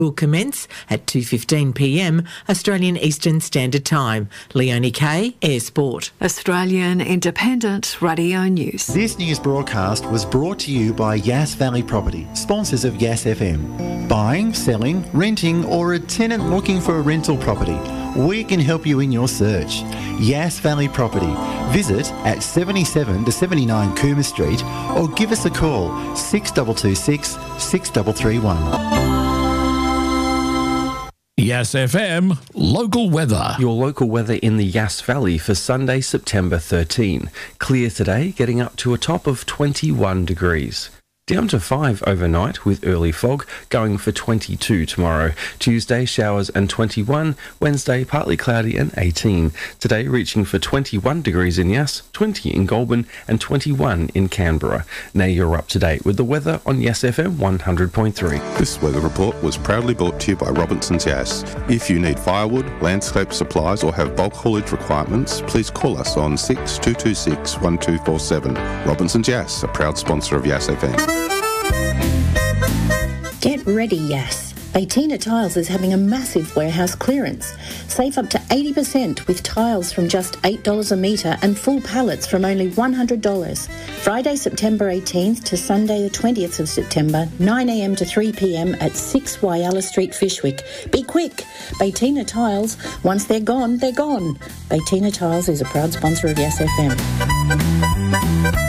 will commence at 2:15 p.m. Australian Eastern Standard Time. Leonie Kay, Air Sport. Australian Independent Radio News. This news broadcast was brought to you by Yass Valley Property, sponsors of Yass FM. Buying, selling, renting, or a tenant looking for a rental property, we can help you in your search. Yass Valley Property. Visit at 77 to 79 Cooma Street or give us a call 6226 6331. Yass FM, local weather. Your local weather in the Yass Valley for Sunday, September 13. Clear today, getting up to a top of 21 degrees. Down to 5 overnight with early fog, going for 22 tomorrow. Tuesday, showers and 21. Wednesday, partly cloudy and 18. Today, reaching for 21 degrees in Yass, 20 in Goulburn and 21 in Canberra. Now you're up to date with the weather on Yass FM 100.3. This weather report was proudly brought to you by Robinson's Yass. If you need firewood, landscape supplies or have bulk haulage requirements, please call us on 6226 1247. Robinson's Yass, a proud sponsor of Yass FM. Get ready, Yass. Baytina Tiles is having a massive warehouse clearance. Save up to 80% with tiles from just $8 a metre and full pallets from only $100. Friday, September 18th to Sunday the 20th of September, 9am to 3pm at 6 Wyalla Street, Fyshwick. Be quick! Baytina Tiles, once they're gone, they're gone. Baytina Tiles is a proud sponsor of Yass FM.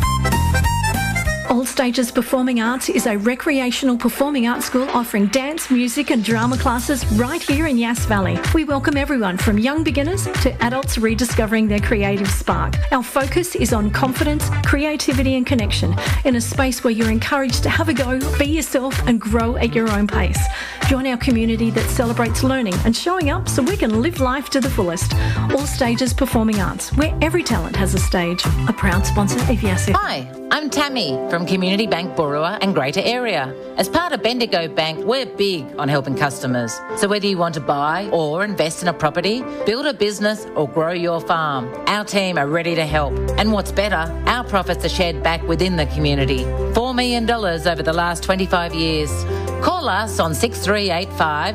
All Stages Performing Arts is a recreational performing arts school offering dance, music and drama classes right here in Yass Valley. We welcome everyone from young beginners to adults rediscovering their creative spark. Our focus is on confidence, creativity and connection in a space where you're encouraged to have a go, be yourself and grow at your own pace. Join our community that celebrates learning and showing up so we can live life to the fullest. All Stages Performing Arts, where every talent has a stage. A proud sponsor of Yass FM. Hi, I'm Tammy from Community Bank Boorowa and Greater Area. As part of Bendigo Bank, we're big on helping customers. So whether you want to buy or invest in a property, build a business or grow your farm, our team are ready to help. And what's better, our profits are shared back within the community. $4 million over the last 25 years. Call us on 6385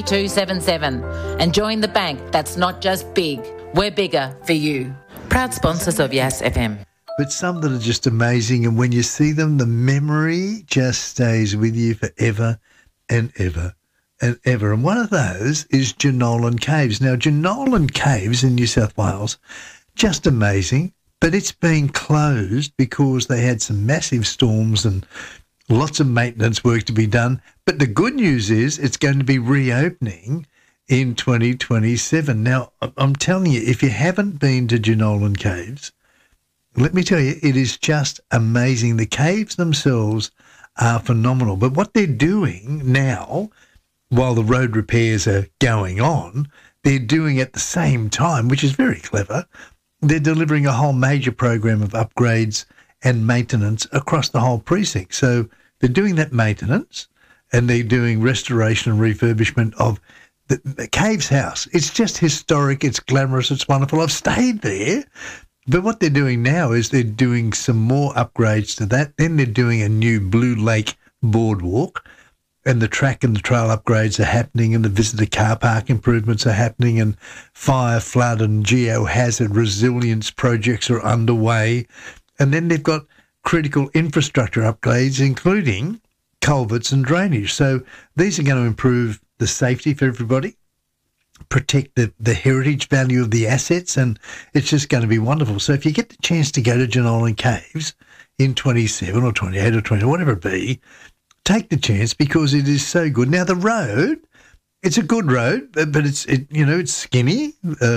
3277 and join the bank that's not just big, we're bigger for you. Proud sponsors of Yass FM. But some that are just amazing, and when you see them, the memory just stays with you forever and ever and ever. And one of those is Jenolan Caves. Now, Jenolan Caves in New South Wales, just amazing, but it's been closed because they had some massive storms and lots of maintenance work to be done. But the good news is it's going to be reopening in 2027. Now, I'm telling you, if you haven't been to Jenolan Caves, let me tell you, it is just amazing. The caves themselves are phenomenal. But what they're doing now, while the road repairs are going on, they're doing at the same time, which is very clever, they're delivering a whole major program of upgrades and maintenance across the whole precinct. So they're doing that maintenance and they're doing restoration and refurbishment of the Caves House. It's just historic, it's glamorous, it's wonderful. I've stayed there. But what they're doing now is they're doing some more upgrades to that. Then they're doing a new Blue Lake boardwalk, and the track and the trail upgrades are happening, and the visitor car park improvements are happening, and fire, flood and geohazard resilience projects are underway. And then they've got critical infrastructure upgrades, including culverts and drainage. So these are going to improve the safety for everybody, protect the heritage value of the assets, and it's just going to be wonderful. So if you get the chance to go to Jenolan Caves in 27 or 28 or 20, whatever it be, take the chance because it is so good. Now, the road, it's a good road, but it's skinny,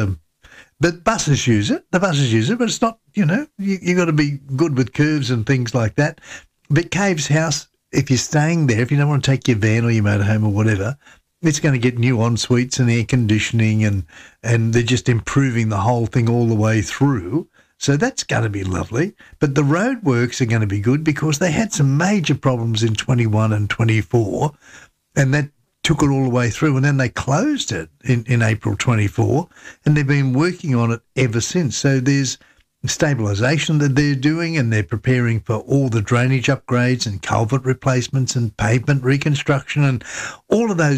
but buses use it. The buses use it, but it's not, you got to be good with curves and things like that. But Caves House, if you're staying there, if you don't want to take your van or your motorhome or whatever, it's going to get new en-suites and air conditioning and they're just improving the whole thing all the way through. So that's going to be lovely. But the road works are going to be good because they had some major problems in 21 and 24 and that took it all the way through. And then they closed it in April 24 and they've been working on it ever since. So there's stabilisation that they're doing, and they're preparing for all the drainage upgrades and culvert replacements and pavement reconstruction and all of those